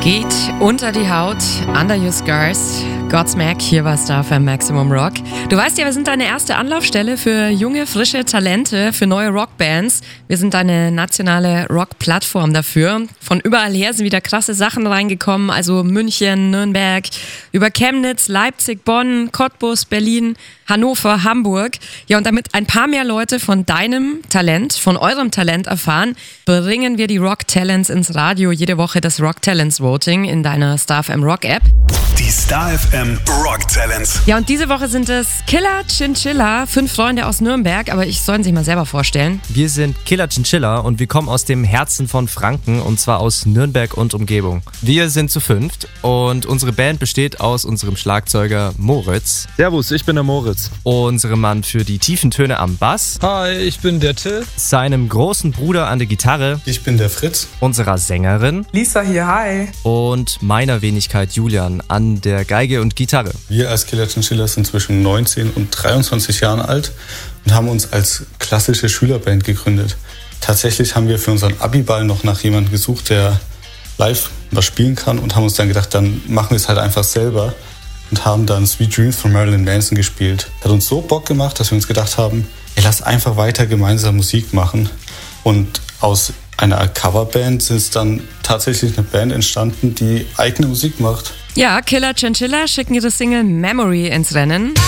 Geht unter die Haut, under your scars. Godsmack, hier war StarFM Maximum Rock. Du weißt ja, wir sind deine erste Anlaufstelle für junge, frische Talente, für neue Rockbands. Wir sind deine nationale Rock-Plattform dafür. Von überall her sind wieder krasse Sachen reingekommen, also München, Nürnberg, über Chemnitz, Leipzig, Bonn, Cottbus, Berlin, Hannover, Hamburg. Ja, und damit ein paar mehr Leute von deinem Talent, von eurem Talent erfahren, bringen wir die Rock Talents ins Radio. Jede Woche das Rock Talents Voting in deiner StarFM Rock App. Die StarFM Rock Talents. Ja, und diese Woche sind es Killer Chinchilla, 5 Freunde aus Nürnberg, aber ich soll sich mal selber vorstellen. Wir sind Killer Chinchilla und wir kommen aus dem Herzen von Franken und zwar aus Nürnberg und Umgebung. Wir sind zu 5 und unsere Band besteht aus unserem Schlagzeuger Moritz. Servus, ich bin der Moritz. Unserem Mann für die tiefen Töne am Bass. Hi, ich bin der Till. Seinem großen Bruder an der Gitarre. Ich bin der Fritz. Unserer Sängerin. Lisa hier, hi. Und meiner Wenigkeit Julian an der Geige und Gitarre. Wir als Killer Chinchilla sind zwischen 19 und 23 Jahren alt und haben uns als klassische Schülerband gegründet. Tatsächlich haben wir für unseren Abiball noch nach jemandem gesucht, der live was spielen kann und haben uns dann gedacht, dann machen wir es halt einfach selber und haben dann Sweet Dreams von Marilyn Manson gespielt. Hat uns so Bock gemacht, dass wir uns gedacht haben, ey, lass einfach weiter gemeinsam Musik machen. Und aus einer Coverband ist dann tatsächlich eine Band entstanden, die eigene Musik macht. Ja, Killer Chinchilla schicken ihre Single Memory ins Rennen.